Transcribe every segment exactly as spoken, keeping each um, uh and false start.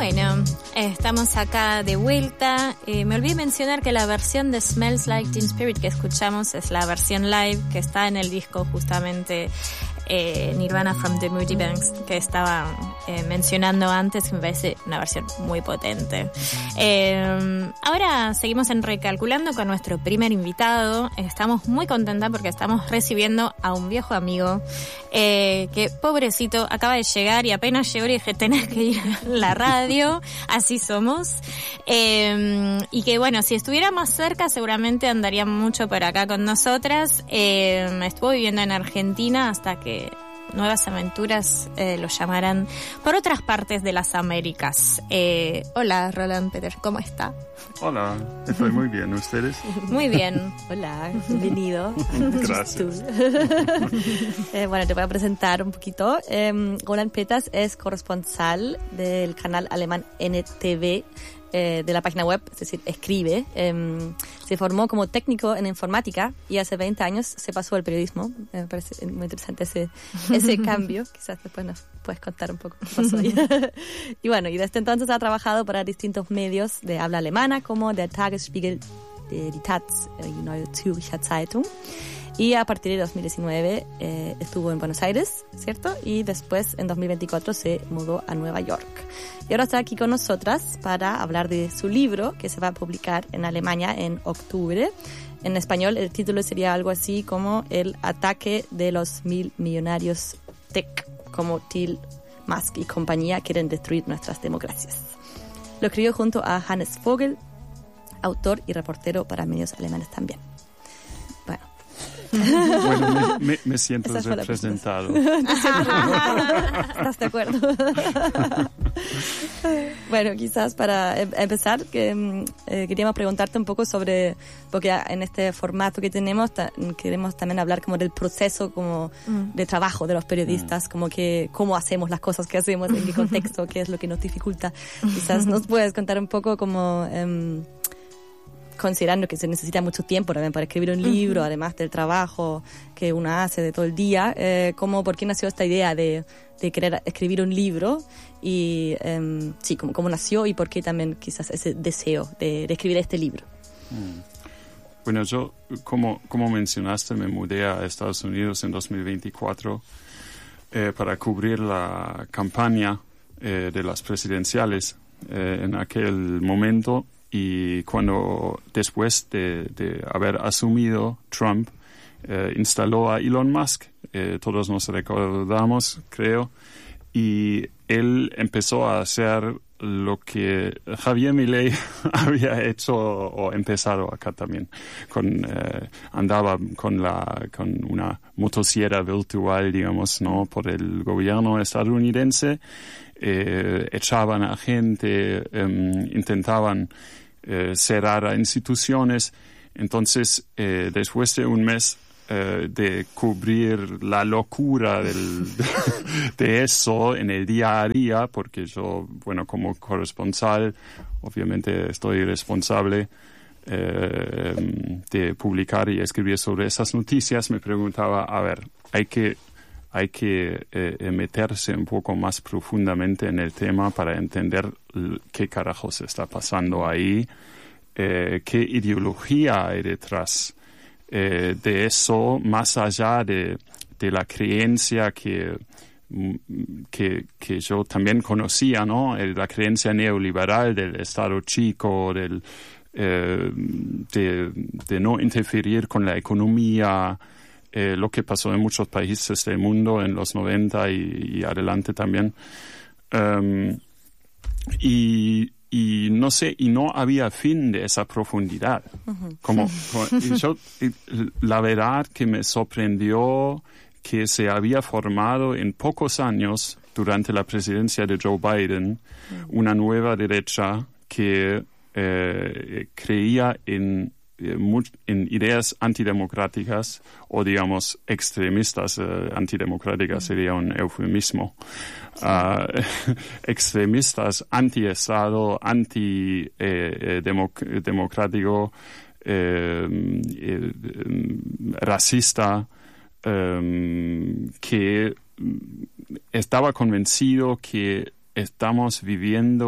Bueno, eh, estamos acá de vuelta. Eh, me olvidé mencionar que la versión de Smells Like Teen Spirit que escuchamos es la versión live que está en el disco justamente eh, Nirvana from the Moody Banks, que estaba eh, mencionando antes, que me parece una versión muy potente. Eh, ahora seguimos en Recalculando con nuestro primer invitado. Estamos muy contentas porque estamos recibiendo a un viejo amigo eh, que, pobrecito, acaba de llegar y apenas llegó y dije, tenés que ir a la radio, así somos. Eh, y que bueno, si estuviera más cerca seguramente andaría mucho por acá con nosotras. Eh, estuvo viviendo en Argentina hasta que nuevas aventuras eh, lo llamarán por otras partes de las Américas. Eh, hola, Roland Peter, ¿cómo está? Hola, estoy muy bien. ¿Ustedes? Muy bien. Hola, bienvenido. Gracias. eh, bueno, te voy a presentar un poquito. Eh, Roland Peters es corresponsal del canal alemán N T V, eh, de la página web, es decir, escribe. Eh, se formó como técnico en informática y hace veinte años se pasó al periodismo. Eh, me parece muy interesante ese, ese cambio. Quizás después nos puedes contar un poco qué pasó ahí. Y bueno, y desde entonces ha trabajado para distintos medios de habla alemana como der Tagesspiegel, die Taz, die Neue Zürcher Zeitung. Y a partir de dos mil diecinueve eh, estuvo en Buenos Aires, ¿cierto? Y después, en dos mil veinticuatro, se mudó a Nueva York. Y ahora está aquí con nosotras para hablar de su libro, que se va a publicar en Alemania en octubre. En español, el título sería algo así como El ataque de los mil millonarios tech, como Till Musk y compañía quieren destruir nuestras democracias. Lo escribió junto a Hannes Vogel, autor y reportero para medios alemanes también. Bueno. Bueno, me, me, me siento representado. ¿Estás de acuerdo? Bueno, quizás para empezar, que, eh, queríamos preguntarte un poco sobre, porque en este formato que tenemos ta, queremos también hablar como del proceso como mm. de trabajo de los periodistas, mm. como que cómo hacemos las cosas que hacemos, en qué contexto, qué es lo que nos dificulta. Quizás nos puedes contar un poco como... Um, considerando que se necesita mucho tiempo también para escribir un libro, uh-huh. además del trabajo que uno hace de todo el día, eh, ¿cómo, ¿por qué nació esta idea de, de querer escribir un libro? Y um, sí, ¿cómo, ¿cómo nació y por qué también quizás ese deseo de, de escribir este libro? Mm. Bueno, yo, como, como mencionaste, me mudé a Estados Unidos en dos mil veinticuatro eh, para cubrir la campaña eh, de las presidenciales eh, en aquel momento. Y cuando después de, de haber asumido Trump, eh, instaló a Elon Musk, eh, todos nos recordamos, creo, y él empezó a hacer lo que Javier Milei había hecho o empezado acá también. Con, eh, andaba con, la, con una motosierra virtual, digamos, ¿no? Por el gobierno estadounidense, eh, echaban a gente, eh, intentaban Eh, cerrar a instituciones. Entonces, eh, después de un mes eh, de cubrir la locura del, de eso en el día a día, porque yo, bueno, como corresponsal, obviamente estoy responsable eh, de publicar y escribir sobre esas noticias, me preguntaba, a ver, hay que hay que eh, meterse un poco más profundamente en el tema para entender l- qué carajos está pasando ahí, eh, qué ideología hay detrás eh, de eso, más allá de, de la creencia que, que, que yo también conocía, ¿no? La creencia neoliberal del Estado chico, del, eh, de, de no interferir con la economía, Eh, lo que pasó en muchos países del mundo en los noventa y, y adelante también. Um, y, y no sé, y no había fin de esa profundidad. Uh-huh. Como, como y yo, y la verdad que me sorprendió que se había formado en pocos años, durante la presidencia de Joe Biden, uh-huh. una nueva derecha que eh, creía en en ideas antidemocráticas o, digamos, extremistas. Eh, antidemocráticas mm. sería un eufemismo. Sí. Uh, extremistas, anti-Estado, anti-democrático, eh, eh, eh, racista, eh, que estaba convencido que estamos viviendo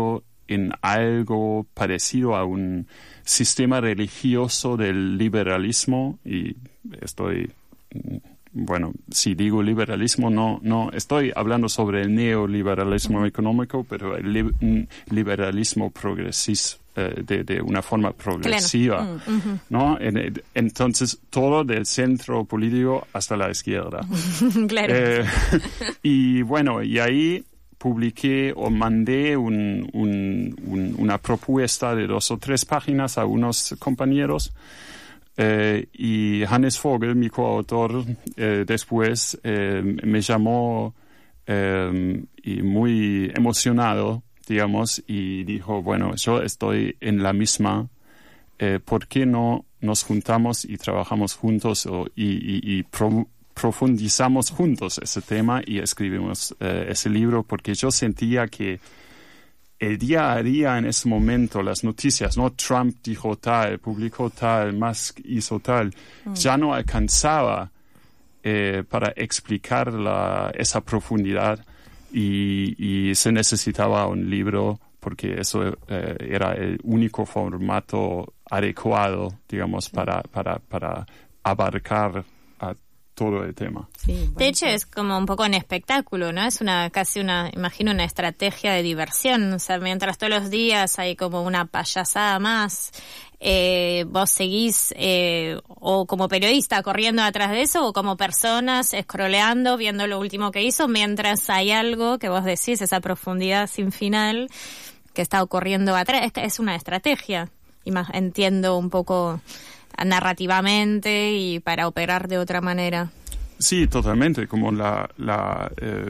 en algo parecido a un sistema religioso del liberalismo, y estoy, bueno, si digo liberalismo, no, no estoy hablando sobre el neoliberalismo uh-huh. económico, pero el li- liberalismo progresista. De, de una forma progresiva, claro. uh-huh. ¿no? En, entonces, todo del centro político hasta la izquierda. Claro. Eh, y bueno, y ahí publiqué o mandé un, un, un, una propuesta de dos o tres páginas a unos compañeros eh, y Hannes Vogel, mi coautor, eh, después eh, me llamó eh, y muy emocionado, digamos, y dijo, bueno, yo estoy en la misma, eh, ¿por qué no nos juntamos y trabajamos juntos o, y, y, y pro, profundizamos juntos ese tema y escribimos eh, ese libro? Porque yo sentía que el día a día en ese momento, las noticias, ¿no? Trump dijo tal, publicó tal, Musk hizo tal, mm. ya no alcanzaba eh, para explicar la, esa profundidad. Y, y se necesitaba un libro porque eso eh, era el único formato adecuado, digamos, sí. para, para, para abarcar a todo el tema. Sí, bueno, de hecho, es como un poco un espectáculo, ¿no? Es una casi una, imagino, una estrategia de diversión. O sea, mientras todos los días hay como una payasada más, eh, vos seguís eh, o como periodista corriendo atrás de eso o como personas scrolleando, viendo lo último que hizo, mientras hay algo que vos decís, esa profundidad sin final que está ocurriendo atrás. Es, es una estrategia, y más entiendo un poco narrativamente y para operar de otra manera. Sí, totalmente, como la, la eh,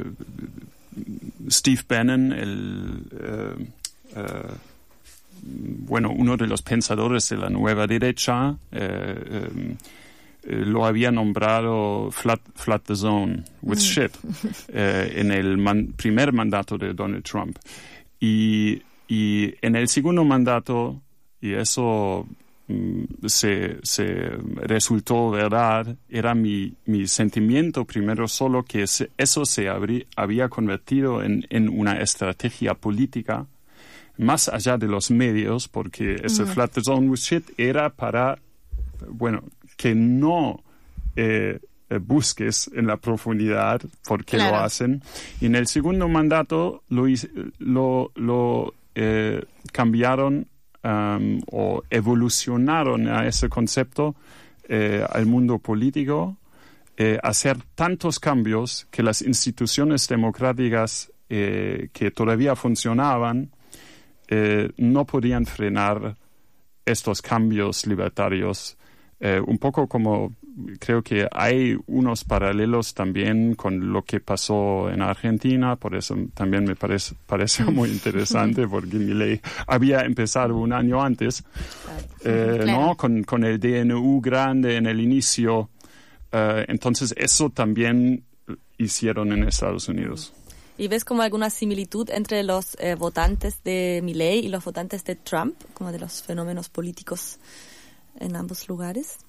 Steve Bannon, el eh, eh, bueno, uno de los pensadores de la nueva derecha, eh, eh, eh, lo había nombrado flat, flat the zone with mm. shit eh, en el man, primer mandato de Donald Trump. Y, y en el segundo mandato, y eso Se, se resultó verdad, era mi, mi sentimiento primero solo que se, eso se habrí, había convertido en, en una estrategia política más allá de los medios, porque ese mm. flat the zone with shit era para, bueno, que no eh, busques en la profundidad porque claro. lo hacen. Y en el segundo mandato lo, lo, lo eh, cambiaron Um, o evolucionaron a ese concepto eh, al mundo político, eh, hacer tantos cambios que las instituciones democráticas eh, que todavía funcionaban eh, no podían frenar estos cambios libertarios. Eh, un poco como creo que hay unos paralelos también con lo que pasó en Argentina, por eso también me parece, parece muy interesante, porque Milei había empezado un año antes, eh, claro. ¿no? Con, con el D N U grande en el inicio. Eh, entonces eso también hicieron en Estados Unidos. ¿Y ves como alguna similitud entre los eh, votantes de Milei y los votantes de Trump, como de los fenómenos políticos en ambos lugares?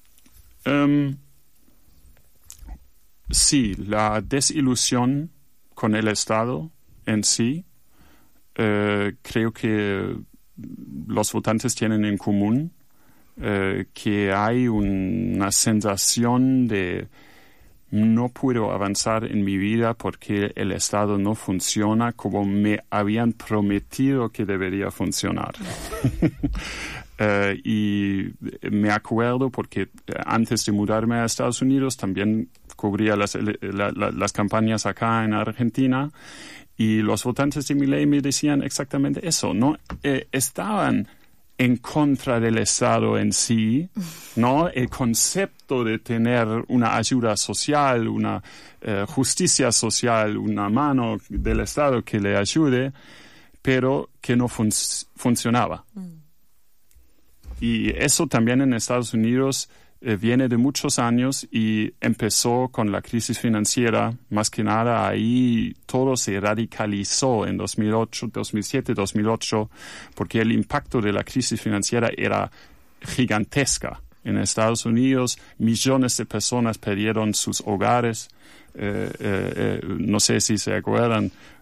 Um, sí, la desilusión con el Estado en sí, eh, creo que los votantes tienen en común eh, que hay un, una sensación de no puedo avanzar en mi vida porque el Estado no funciona como me habían prometido que debería funcionar. Uh, y me acuerdo porque antes de mudarme a Estados Unidos también cubría las, la, la, las campañas acá en Argentina y los votantes de Milei me decían exactamente eso, ¿no? Eh, estaban en contra del Estado en sí, ¿no? El concepto de tener una ayuda social, una eh, justicia social, una mano del Estado que le ayude, pero que no fun- funcionaba. Mm. Y eso también en Estados Unidos eh, viene de muchos años y empezó con la crisis financiera. Más que nada ahí todo se radicalizó en dos mil ocho, dos mil siete, dos mil ocho, porque el impacto de la crisis financiera era gigantesca. En Estados Unidos millones de personas perdieron sus hogares. Eh, eh, eh, no sé si se acuerdan,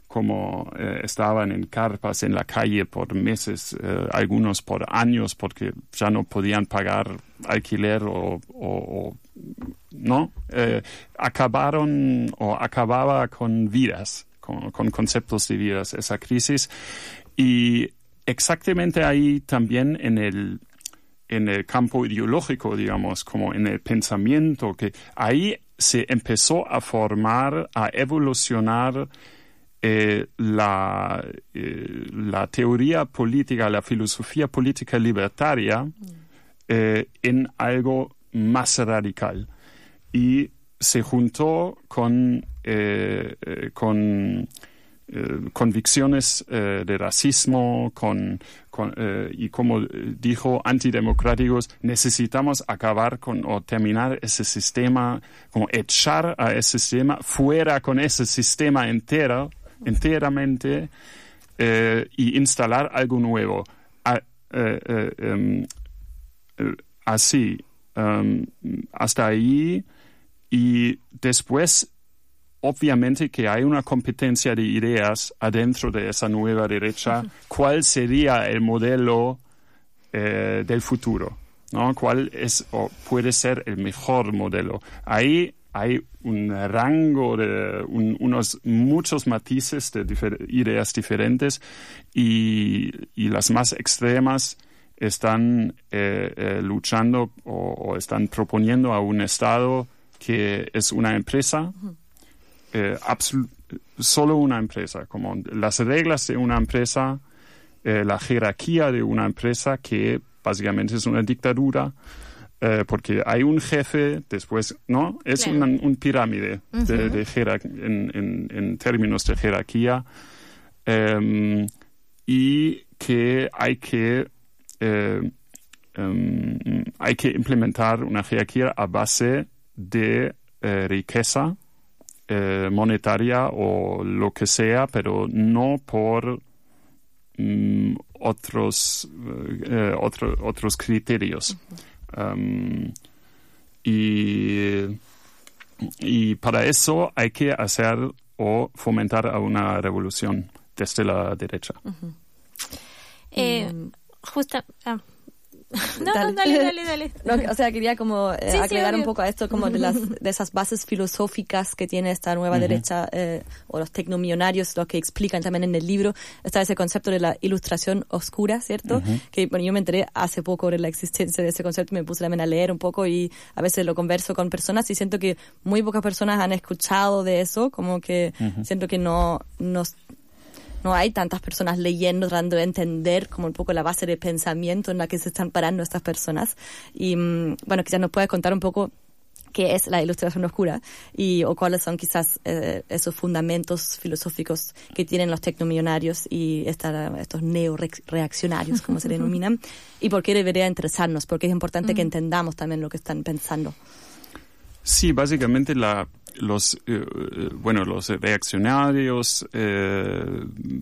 como eh, estaban en carpas en la calle por meses, eh, algunos por años, porque ya no podían pagar alquiler o, o, o no, eh, acabaron o acababa con vidas, con, con conceptos de vidas, esa crisis. Y exactamente ahí también en el en el campo ideológico, digamos, como en el pensamiento, que ahí se empezó a formar, a evolucionar eh, la, eh, la teoría política, la filosofía política libertaria eh, en algo más radical. Y se juntó con, eh, eh, con Eh, convicciones eh, de racismo con, con, eh, y como dijo, antidemocráticos. Necesitamos acabar con o terminar ese sistema, como echar a ese sistema, fuera con ese sistema entero, enteramente eh, y instalar algo nuevo. A, eh, eh, um, eh, así, um, hasta ahí, y después obviamente que hay una competencia de ideas adentro de esa nueva derecha. ¿Cuál sería el modelo eh, del futuro? ¿No? ¿Cuál es o puede ser el mejor modelo? Ahí hay un rango de un, unos muchos matices de difer- ideas diferentes y, y las más extremas están eh, eh, luchando o, o están proponiendo a un Estado que es una empresa. Eh, absol- solo una empresa, como las reglas de una empresa, eh, la jerarquía de una empresa que básicamente es una dictadura, eh, porque hay un jefe, después, ¿no? Es claro. una, un pirámide uh-huh. de, de jerar- en, en, en términos de jerarquía, eh, y que hay que eh, um, hay que implementar una jerarquía a base de eh, riqueza Eh, monetaria o lo que sea, pero no por mm, otros eh, otro, otros criterios. Uh-huh. Um, y, y para eso hay que hacer o fomentar a una revolución desde la derecha. Uh-huh. Eh, justa... Ah. No, dale, no, dale, dale, dale. No, o sea, quería como eh, sí, aclarar sí, un poco a esto como de las de esas bases filosóficas que tiene esta nueva uh-huh. derecha eh, o los tecnomillonarios, lo que explican también en el libro. Está ese concepto de la ilustración oscura, ¿cierto? Uh-huh. Que bueno, yo me enteré hace poco de la existencia de ese concepto, me puse también a leer un poco y a veces lo converso con personas y siento que muy pocas personas han escuchado de eso, como que uh-huh. siento que no nos no hay tantas personas leyendo, tratando de entender como un poco la base de pensamiento en la que se están parando estas personas. Y bueno, quizás nos puedes contar un poco qué es la ilustración oscura y o cuáles son quizás eh, esos fundamentos filosóficos que tienen los tecnomillonarios y esta, estos neoreaccionarios, como se denominan, y por qué debería interesarnos, porque es importante uh-huh. que entendamos también lo que están pensando. Sí, básicamente la los eh, bueno los reaccionarios eh,